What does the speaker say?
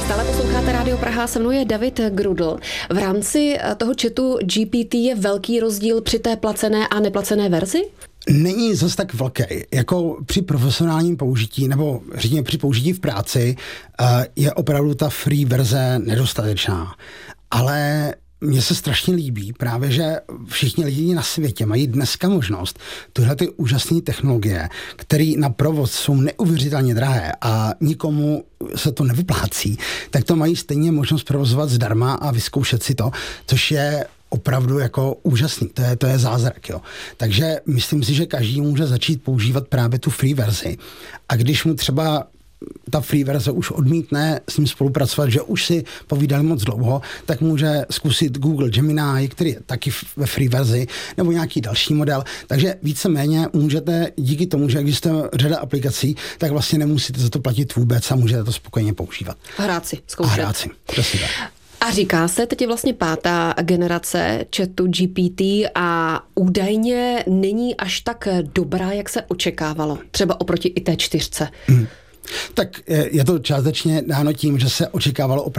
Stále posloucháte Rádio Praha, se mnou je David Grudl. V rámci toho chatu GPT je velký rozdíl při té placené a neplacené verzi? Není zas tak velký. Jako při profesionálním použití, nebo řekněme při použití v práci, je opravdu ta free verze nedostatečná. Ale mně se strašně líbí právě, že všichni lidi na světě mají dneska možnost tyhle ty úžasné technologie, které na provoz jsou neuvěřitelně drahé a nikomu se to nevyplácí, tak to mají stejně možnost provozovat zdarma a vyzkoušet si to, což je opravdu jako úžasný. To je zázrak, jo. Takže myslím si, že každý může začít používat právě tu free verzi. A když mu třeba ta free verze už odmítne s ním spolupracovat, že už si povídali moc dlouho, tak může zkusit Google Gemini, který je taky ve free verzi, nebo nějaký další model. Takže víceméně můžete, díky tomu, že existuje řada aplikací, tak vlastně nemusíte za to platit vůbec a můžete to spokojeně používat. Hrát si, zkoušet. Hrát si, přesně tak. A říká se, teď je vlastně 5. generace chatu GPT a údajně není až tak dobrá, jak se očekávalo. Třeba oproti i té 4. Tak je to částečně dáno tím, že se očekávalo opravdu